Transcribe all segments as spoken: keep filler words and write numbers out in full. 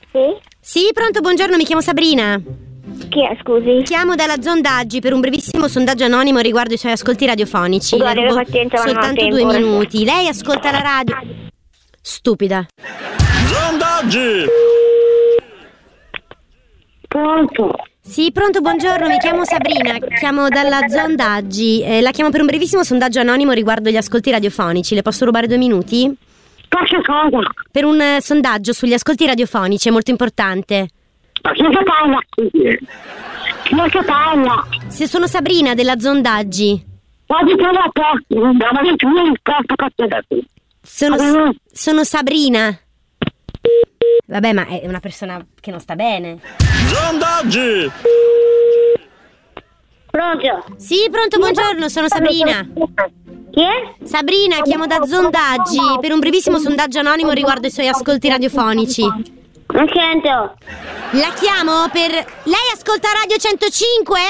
Sì? Sì, pronto, buongiorno, mi chiamo Sabrina. Chi è, scusi? Chiamo dalla Zondaggi per un brevissimo sondaggio anonimo riguardo i suoi ascolti radiofonici. Guarda, Le rubo pazienza, ma non ho soltanto tempo. due minuti. Lei ascolta la radio. Stupida. Zondaggi! Pronto? Sì, pronto, buongiorno, mi chiamo Sabrina, chiamo dalla Zondaggi. Eh, la chiamo per un brevissimo sondaggio anonimo riguardo gli ascolti radiofonici. Le posso rubare due minuti? Qualche cosa? Per un eh, sondaggio sugli ascolti radiofonici, è molto importante. Ma chi è che parla? Chi è che parla? Se sono Sabrina della Zondaggi. Oggi te la posto, non mi detto io il posto che da qui. Sono, sono Sabrina. Vabbè, ma è una persona che non sta bene. Zondaggi! Pronto? Sì, pronto, buongiorno, sono Sabrina. Chi è? Sabrina, chiamo da Zondaggi per un brevissimo sondaggio anonimo riguardo i suoi ascolti radiofonici. Non sento. La chiamo per... Lei ascolta Radio centocinque?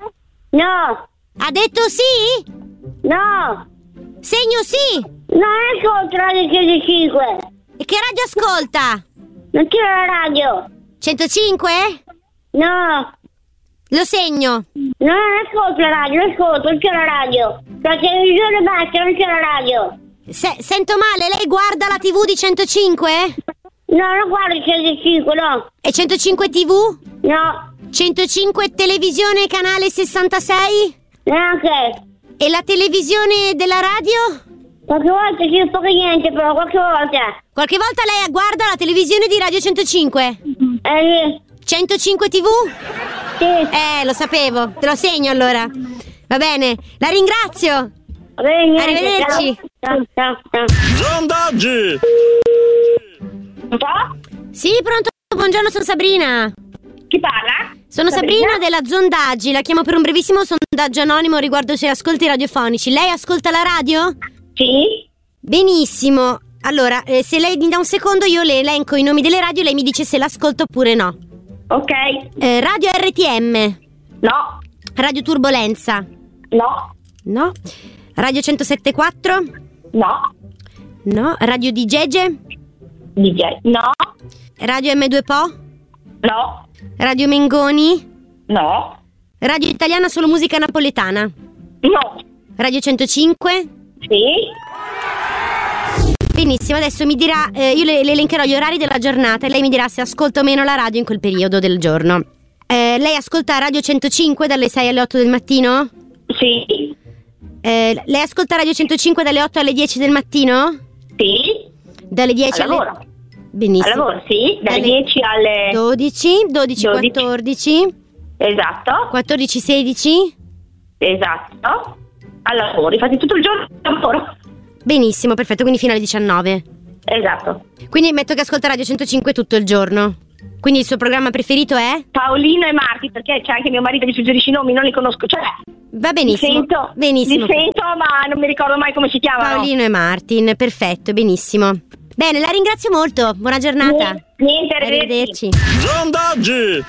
No. Ha detto sì? No. Segno sì. Non ascolto Radio centocinque. E che radio ascolta? Non c'è la radio. centocinque? No. Lo segno. Non ascolto la radio, non ascolto, non c'è la radio. La televisione basta, non c'è la radio. Se- sento male, lei guarda la tivù di centocinque? No, non guardo il centocinque, no. E centocinque tivù? No. centocinque televisione canale sessantasei? Neanche. E la televisione della radio? Qualche volta c'è poco niente, però qualche volta. Qualche volta lei guarda la televisione di Radio centocinque? Eh, centocinque tivù? sì. Eh, lo sapevo, te lo segno allora. Va bene, la ringrazio. Vabbè, niente, Arrivederci. Ciao, ciao, ciao. Zondaggi! Pronto? Sì, pronto, buongiorno, sono Sabrina. Chi parla? Sono Sabrina della Zondaggi, la chiamo per un brevissimo sondaggio anonimo riguardo i suoi ascolti radiofonici. Lei ascolta la radio? Sì. Benissimo. Allora, eh, se lei mi dà un secondo io le elenco i nomi delle radio e lei mi dice se l'ascolta oppure no. Ok. Eh, radio R T M. No. Radio Turbolenza. No. No. Radio centosette virgola quattro. No. No. Radio D J G. D J. No. Radio M due Po. No. Radio Mengoni. No. Radio Italiana Solo Musica Napoletana. No. Radio centocinque. Sì. Benissimo, adesso mi dirà, eh, io le, le elencherò gli orari della giornata e lei mi dirà se ascolta o meno la radio in quel periodo del giorno. Eh, lei ascolta Radio centocinque dalle sei alle otto del mattino? Sì. Eh, lei ascolta Radio centocinque dalle otto alle dieci del mattino? Sì. Dalle dieci Al alle... lavoro. Benissimo. Al lavoro, sì. Dalle Dalle dieci alle... dodici, dodici, dodici. quattordici, Esatto. quattordici, sedici. Esatto. Al lavoro. Infatti tutto il giorno al lavoro. Benissimo, perfetto, quindi fino alle diciannove. Esatto. Quindi metto che ascolta Radio centocinque tutto il giorno. Quindi il suo programma preferito è? Paolino e Marti, perché c'è anche mio marito che suggerisce i nomi, non li conosco, cioè Va benissimo. li sento, Benissimo. li sento, ma non mi ricordo mai come si chiamano. Paolino e Martin, perfetto, benissimo. Bene, la ringrazio molto. Buona giornata. Niente, niente, arrivederci. Zondaggi!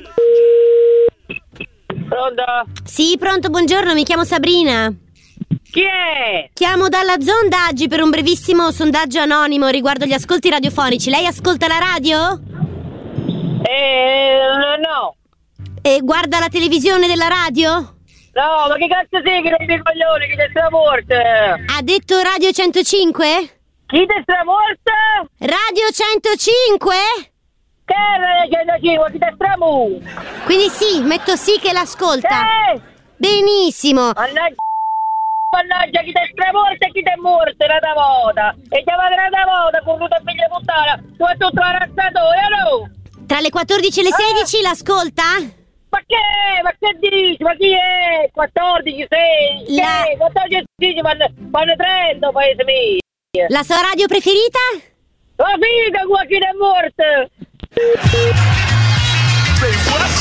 Pronto? Sì, pronto, buongiorno, mi chiamo Sabrina. Chi è? Chiamo dalla Zondaggi per un brevissimo sondaggio anonimo riguardo gli ascolti radiofonici. Lei ascolta la radio? Eh, no. E guarda la televisione della radio? No, ma che cazzo sei che rompi il coglione, chi ti stramorte? Ha detto Radio centocinque? Chi ti stramorte? Radio centocinque? Che è la centocinque, chi ti stramu? Quindi sì, metto sì che l'ascolta. Eh! Benissimo. Mannaggia, mannaggia, chi ti stramorte e chi ti è morto, una volta. E chiamate una volta, cornuta figlia puttana, tu hai tutto arrazzatore, no? Tra le quattordici e le sedici l'ascolta? Ma che? Ma che dici? Ma chi è? quattordici, sedici, La- che? quattordici e sedici fanno, fanno trenta, paese mio. La sua radio preferita? La figa qua, chi è morto? Say what?